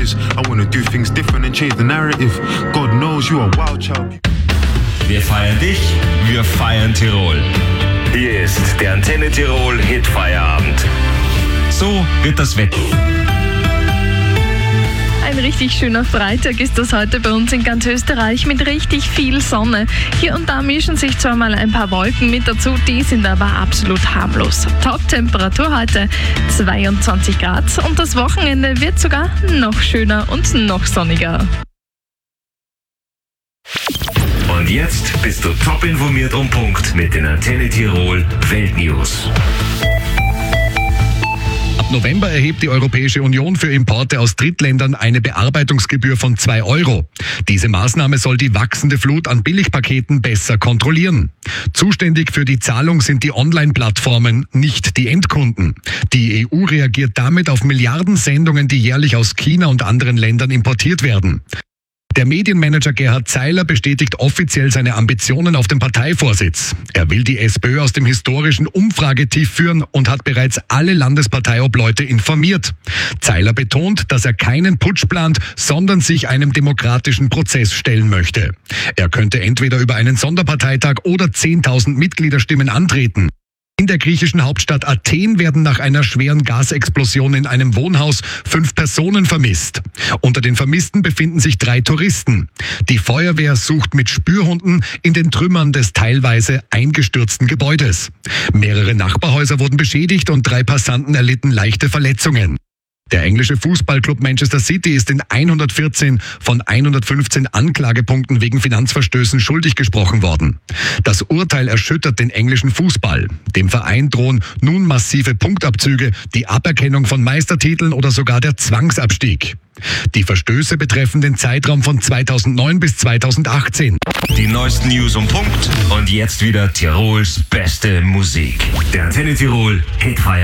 changes. I wanna do things different and change the narrative. God knows you are a wild child. Wir feiern dich, wir feiern Tirol. Hier ist der Antenne Tirol Hitfeierabend. So wird das Wetter. Ein richtig schöner Freitag ist das heute bei uns in ganz Österreich mit richtig viel Sonne. Hier und da mischen sich zwar mal ein paar Wolken mit dazu, die sind aber absolut harmlos. Top-Temperatur heute 22 Grad und das Wochenende wird sogar noch schöner und noch sonniger. Und jetzt bist du top informiert um Punkt mit den Antenne Tirol Weltnews. Ab November erhebt die Europäische Union für Importe aus Drittländern eine Bearbeitungsgebühr von 2 Euro. Diese Maßnahme soll die wachsende Flut an Billigpaketen besser kontrollieren. Zuständig für die Zahlung sind die Online-Plattformen, nicht die Endkunden. Die EU reagiert damit auf Milliarden Sendungen, die jährlich aus China und anderen Ländern importiert werden. Der Medienmanager Gerhard Zeiler bestätigt offiziell seine Ambitionen auf dem Parteivorsitz. Er will die SPÖ aus dem historischen Umfragetief führen und hat bereits alle Landesparteiobleute informiert. Zeiler betont, dass er keinen Putsch plant, sondern sich einem demokratischen Prozess stellen möchte. Er könnte entweder über einen Sonderparteitag oder 10.000 Mitgliederstimmen antreten. In der griechischen Hauptstadt Athen werden nach einer schweren Gasexplosion in einem Wohnhaus 5 Personen vermisst. Unter den Vermissten befinden sich 3 Touristen. Die Feuerwehr sucht mit Spürhunden in den Trümmern des teilweise eingestürzten Gebäudes. Mehrere Nachbarhäuser wurden beschädigt und 3 Passanten erlitten leichte Verletzungen. Der englische Fußballclub Manchester City ist in 114 von 115 Anklagepunkten wegen Finanzverstößen schuldig gesprochen worden. Das Urteil erschüttert den englischen Fußball. Dem Verein drohen nun massive Punktabzüge, die Aberkennung von Meistertiteln oder sogar der Zwangsabstieg. Die Verstöße betreffen den Zeitraum von 2009 bis 2018. Die neuesten News um Punkt und jetzt wieder Tirols beste Musik. Der Antenne Tirol Hitfeierabend.